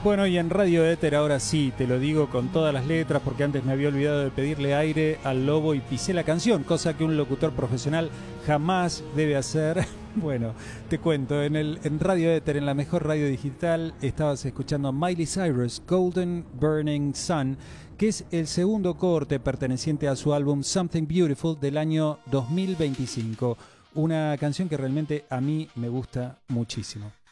Bueno, y en Radio Éter ahora sí, te lo digo con todas las letras, porque antes me había olvidado de pedirle aire al lobo y pisé la canción, cosa que un locutor profesional jamás debe hacer. Bueno, te cuento, en Radio Éter, en la mejor radio digital, estabas escuchando a Miley Cyrus, Golden Burning Sun, que es el segundo corte perteneciente a su álbum Something Beautiful del año 2025. Una canción que realmente a mí me gusta muchísimo.